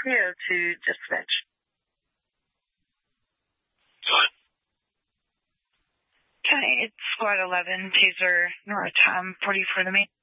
clear to dispatch. Okay, it's Squad 11, Taser North, 40 for the main.